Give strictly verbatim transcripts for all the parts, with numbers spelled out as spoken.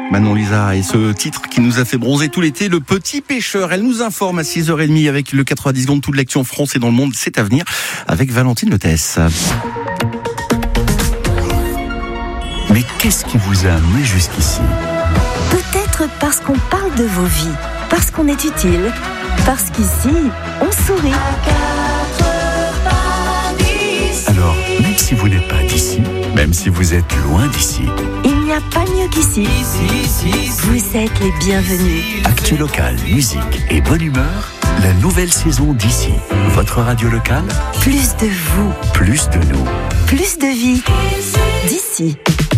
Manon Lisa et ce titre qui nous a fait bronzer tout l'été, Le Petit Pêcheur. Elle nous informe à six heures trente avec le quatre-vingt-dix secondes, toute l'actu en France et dans le monde, c'est à venir avec Valentine Lethès. Mais qu'est-ce qui vous a amené jusqu'ici ? Peut-être parce qu'on parle de vos vies, parce qu'on est utile, parce qu'ici, on sourit. Alors, même si vous n'êtes pas d'ici, même si vous êtes loin d'ici, il n'y a pas mieux qu'ici. Vous êtes les bienvenus. Actu locale, musique et bonne humeur, la nouvelle saison d'ici. Votre radio locale, Plus de vous, plus de nous. plus de vie. D'ici.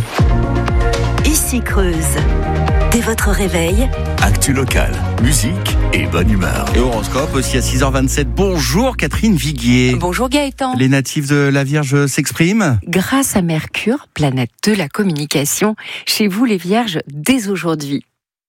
Ici Creuse. Dès votre réveil, Actu locale, musique et bonne humeur. Et horoscope aussi à six heures vingt-sept. Bonjour Catherine Viguier. Bonjour Gaëtan. Les natifs de la Vierge s'expriment. Grâce à Mercure, planète de la communication, chez vous les Vierges, dès aujourd'hui.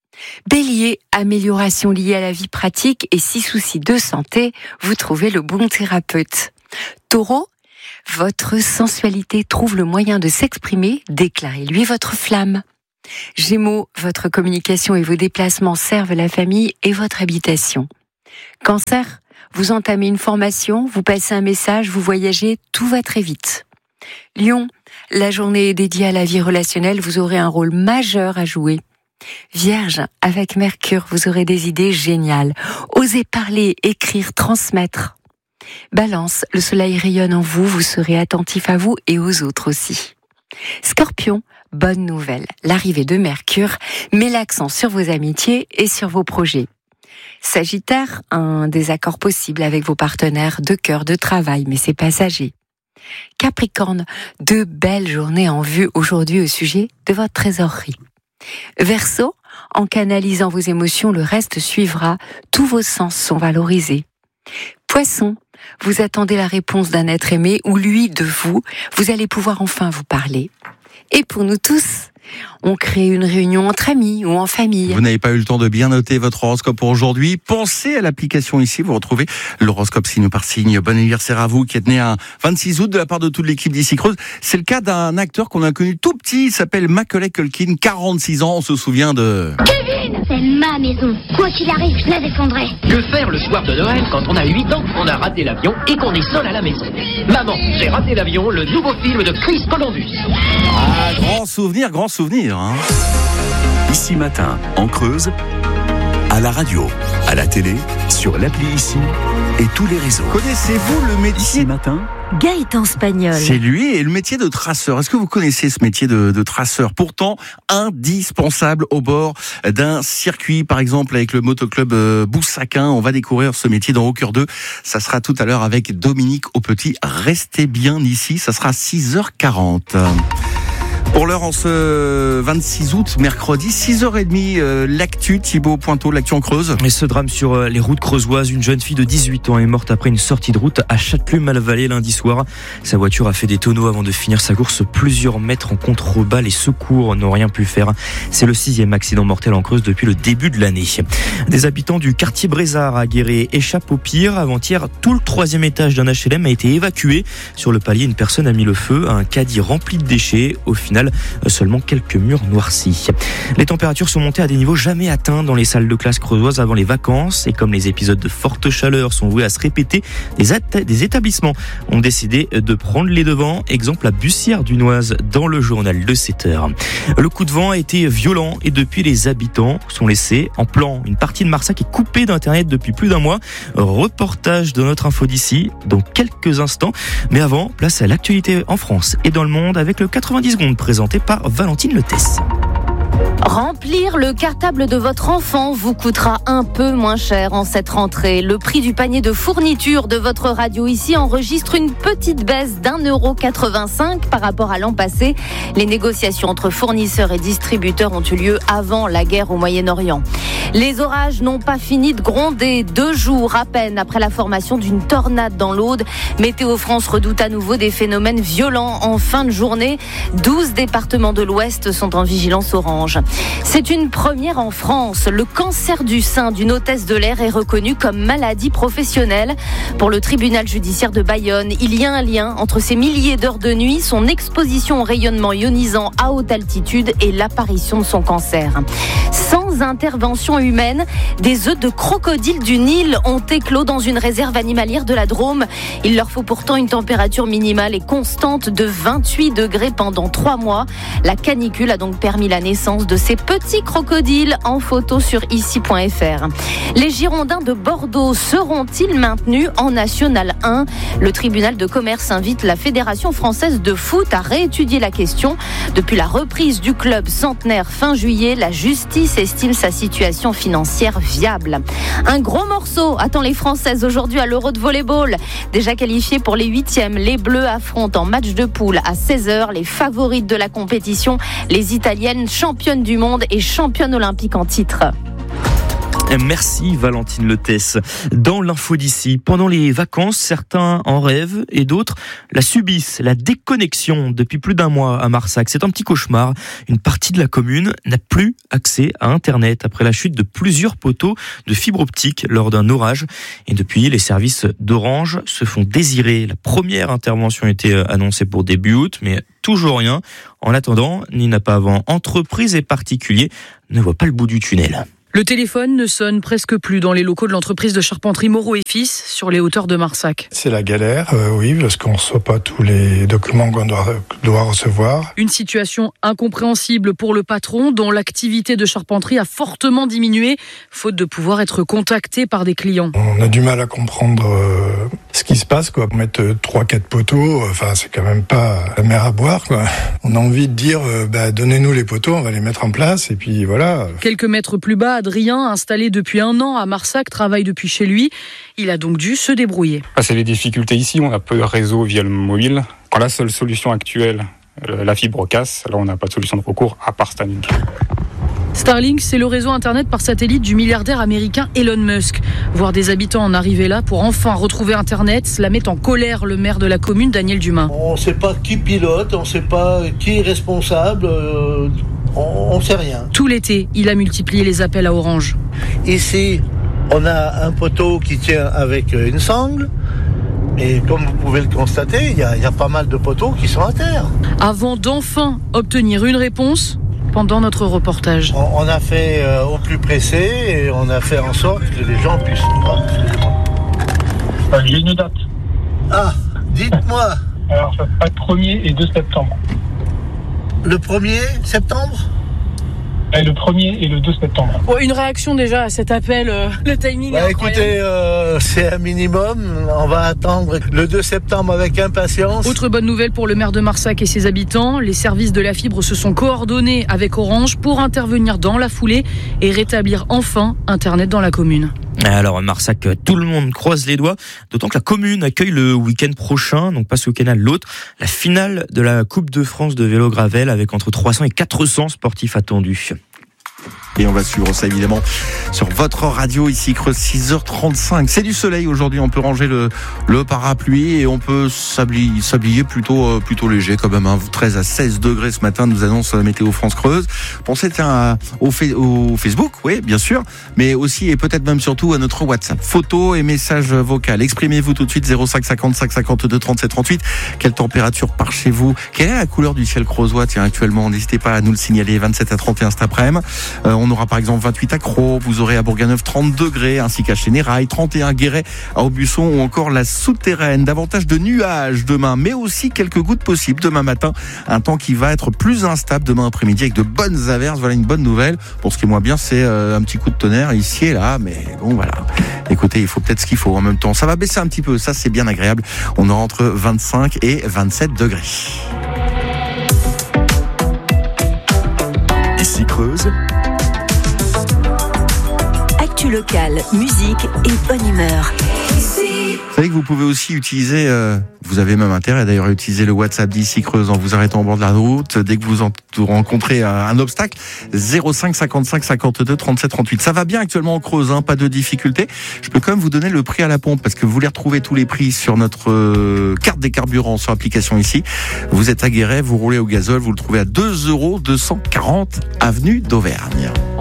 Bélier, amélioration liée à la vie pratique et si soucis de santé, vous trouvez le bon thérapeute. Taureau, votre sensualité trouve le moyen de s'exprimer, déclarez-lui votre flamme. Gémeaux, votre communication et vos déplacements servent la famille et votre habitation. Cancer, vous entamez une formation, vous passez un message, vous voyagez, tout va très vite. Lion, la journée est dédiée à la vie relationnelle, vous aurez un rôle majeur à jouer. Vierge, avec Mercure, vous aurez des idées géniales. Osez parler, écrire, transmettre. Balance, le soleil rayonne en vous, vous serez attentif à vous et aux autres aussi. Scorpion, bonne nouvelle, l'arrivée de Mercure met l'accent sur vos amitiés et sur vos projets. Sagittaire, un désaccord possible avec vos partenaires de cœur, de travail, mais c'est passager. Capricorne, de belles journées en vue aujourd'hui au sujet de votre trésorerie. Verseau, en canalisant vos émotions, le reste suivra, tous vos sens sont valorisés. Poisson, vous attendez la réponse d'un être aimé ou lui de vous, vous allez pouvoir enfin vous parler. Et pour nous tous, on crée une réunion entre amis ou en famille. Vous n'avez pas eu le temps de bien noter votre horoscope pour aujourd'hui. Pensez à l'application ici, vous retrouvez l'horoscope signe par signe. Bon anniversaire à vous qui êtes né un vingt-six août de la part de toute l'équipe d'Ici Creuse. C'est le cas d'un acteur qu'on a connu tout petit, il s'appelle Macaulay Culkin, quarante-six ans, on se souvient de... Kevin, c'est ma maison. Quoi qu'il arrive, je la défendrai. Que faire le soir de Noël quand on a huit ans, qu'on a raté l'avion et qu'on est seul à la maison? Maman, j'ai raté l'avion, le nouveau film de Chris Columbus. Ah, grand souvenir, grand souvenir. Hein. Ici matin, en Creuse, à la radio, à la télé, sur l'appli Ici et tous les réseaux. Connaissez-vous le métier Ici matin, Gaëtan Spagnol. C'est lui et le métier de traceur. Est-ce que vous connaissez ce métier de, de traceur? Pourtant, indispensable au bord d'un circuit, par exemple avec le motoclub euh, Boussaquin. On va découvrir ce métier dans Au Cœur deux. Ça sera tout à l'heure avec Dominique Aupetit. Restez bien ici, ça sera six heures quarante. Pour l'heure, en ce vingt-six août, mercredi, six heures trente, euh, l'actu, Thibaut Pointeau, l'actu en Creuse. Et ce drame sur les routes creusoises, une jeune fille de dix-huit ans est morte après une sortie de route à Châtelume-Malvallée lundi soir. Sa voiture a fait des tonneaux avant de finir sa course plusieurs mètres en contrebas. Les secours n'ont rien pu faire. C'est le sixième accident mortel en Creuse depuis le début de l'année. Des habitants du quartier Brézard à Guéret échappent au pire. Avant-hier, tout le troisième étage d'un H L M a été évacué. Sur le palier, une personne a mis le feu à un caddie rempli de déchets. Au final, seulement quelques murs noircis. Les températures sont montées à des niveaux jamais atteints dans les salles de classe creusoises avant les vacances. Et comme les épisodes de forte chaleur sont voués à se répéter, des, at- des établissements ont décidé de prendre les devants. Exemple à Bussière-Dunoise dans le journal de sept heures. Le coup de vent a été violent et depuis les habitants sont laissés en plan. Une partie de Marsac est coupée d'internet depuis plus d'un mois. Reportage de notre info d'ici dans quelques instants. Mais avant, place à l'actualité en France et dans le monde avec le quatre-vingt-dix secondes présenté par Valentine Lethès. Remplir le cartable de votre enfant vous coûtera un peu moins cher en cette rentrée. Le prix du panier de fourniture de votre radio ici enregistre une petite baisse d'un euro quatre-vingt-cinq par rapport à l'an passé. Les négociations entre fournisseurs et distributeurs ont eu lieu avant la guerre au Moyen-Orient. Les orages n'ont pas fini de gronder. Deux jours à peine après la formation d'une tornade dans l'Aude, Météo France redoute à nouveau des phénomènes violents en fin de journée. douze départements de l'Ouest sont en vigilance orange. Orange. C'est une première en France. Le cancer du sein d'une hôtesse de l'air est reconnu comme maladie professionnelle. Pour le tribunal judiciaire de Bayonne, il y a un lien entre ces milliers d'heures de nuit, son exposition au rayonnement ionisant à haute altitude et l'apparition de son cancer. Sans intervention humaine, des œufs de crocodile du Nil ont éclos dans une réserve animalière de la Drôme. Il leur faut pourtant une température minimale et constante de vingt-huit degrés pendant trois mois. La canicule a donc permis la naissance de ces petits crocodiles en photo sur ici point f r. Les Girondins de Bordeaux seront-ils maintenus en National un ? Le tribunal de commerce invite la Fédération française de foot à réétudier la question. Depuis la reprise du club centenaire fin juillet, la justice estime sa situation financière viable. Un gros morceau attend les Françaises aujourd'hui à l'Euro de volleyball. Déjà qualifiés pour les huitièmes, les Bleus affrontent en match de poule à seize heures les favorites de la compétition, les Italiennes championnes du monde et championnes olympiques en titre. Merci Valentine Letès. Dans l'info d'ici, pendant les vacances, certains en rêvent et d'autres la subissent. La déconnexion depuis plus d'un mois à Marsac, c'est un petit cauchemar. Une partie de la commune n'a plus accès à Internet après la chute de plusieurs poteaux de fibre optique lors d'un orage. Et depuis, les services d'Orange se font désirer. La première intervention était annoncée pour début août, mais toujours rien. En attendant, Nina Pavant, entreprises et particuliers ne voient pas le bout du tunnel. Le téléphone ne sonne presque plus dans les locaux de l'entreprise de charpenterie Moreau et Fils sur les hauteurs de Marsac. C'est la galère, euh, oui, parce qu'on ne reçoit pas tous les documents qu'on doit, doit recevoir. Une situation incompréhensible pour le patron dont l'activité de charpenterie a fortement diminué, faute de pouvoir être contacté par des clients. On a du mal à comprendre euh, ce qui se passe, quoi. Mettre trois quatre poteaux, enfin, c'est quand même pas la mer à boire, quoi. On a envie de dire, euh, bah, donnez-nous les poteaux, on va les mettre en place, et puis voilà. Quelques mètres plus bas, Adrien, installé depuis un an à Marsac, travaille depuis chez lui. Il a donc dû se débrouiller. C'est les difficultés ici, on a peu de réseau via le mobile. Quand la seule solution actuelle, la fibre casse, là on n'a pas de solution de recours à part Starlink. Starlink, c'est le réseau internet par satellite du milliardaire américain Elon Musk. Voir des habitants en arriver là pour enfin retrouver internet, cela met en colère le maire de la commune, Daniel Dumas. On ne sait pas qui pilote, on ne sait pas qui est responsable, euh, on ne sait rien. Tout l'été, il a multiplié les appels à Orange. Ici, on a un poteau qui tient avec une sangle. Et comme vous pouvez le constater, il y, y a pas mal de poteaux qui sont à terre. Avant d'enfin obtenir une réponse, pendant notre reportage. On, on a fait euh, au plus pressé et on a fait en sorte que les gens puissent... Oh, euh, J'ai une date. Ah, dites-moi. Alors, ça sera le premier et deux septembre. Le premier septembre ? Le premier et le deux septembre. Bon, une réaction déjà à cet appel, euh, le timing bah, est incroyable. Écoutez, euh, c'est un minimum. On va attendre le deux septembre avec impatience. Autre bonne nouvelle pour le maire de Marsac et ses habitants, les services de la fibre se sont coordonnés avec Orange pour intervenir dans la foulée et rétablir enfin Internet dans la commune. Alors Marsac, tout le monde croise les doigts, d'autant que la commune accueille le week-end prochain, donc pas ce week-end, l'autre, la finale de la Coupe de France de vélo gravel avec entre trois cents et quatre cents sportifs attendus. Et on va suivre ça évidemment sur votre radio ici, Creuse, six heures trente-cinq. C'est du soleil aujourd'hui, on peut ranger le, le parapluie et on peut s'habiller, s'habiller plutôt, euh, plutôt léger quand même. Hein. treize à seize degrés ce matin, nous annonce Météo France Creuse. Pensez tiens, au, fa- au Facebook, oui bien sûr, mais aussi et peut-être même surtout à notre WhatsApp. Photos et messages vocaux. Exprimez-vous tout de suite zéro cinq cinquante-cinq cinquante-deux trente-sept trente-huit. Quelle température par chez vous ? Quelle est la couleur du ciel creusois tiens actuellement ? N'hésitez pas à nous le signaler. vingt-sept à trente et un cet après-midi. Euh, On aura par exemple vingt-huit à Crau, vous aurez à Bourganeuf trente degrés, ainsi qu'à Chénérail, trente et un Guéret, à Aubusson ou encore la Souterraine. Davantage de nuages demain, mais aussi quelques gouttes possibles demain matin. Un temps qui va être plus instable demain après-midi avec de bonnes averses. Voilà une bonne nouvelle. Pour ce qui est moins bien, c'est euh, un petit coup de tonnerre ici et là, mais bon voilà. Écoutez, il faut peut-être ce qu'il faut en même temps. Ça va baisser un petit peu, ça c'est bien agréable. On aura entre vingt-cinq et vingt-sept degrés. Ici Creuse. Actu locale, musique et bonne humeur. Ici. Vous savez que vous pouvez aussi utiliser, euh, vous avez même intérêt d'ailleurs à utiliser le WhatsApp d'ici Creuse en vous arrêtant au bord de la route. Dès que vous en- rencontrez un, un obstacle, zéro cinq cinquante-cinq cinquante-deux trente-sept trente-huit. Ça va bien actuellement en Creuse, hein, pas de difficulté. Je peux quand même vous donner le prix à la pompe parce que vous voulez retrouver tous les prix sur notre euh, carte des carburants sur l'application ici. Vous êtes à Guéret, vous roulez au gazole, vous le trouvez à deux euros deux cent quarante avenue d'Auvergne.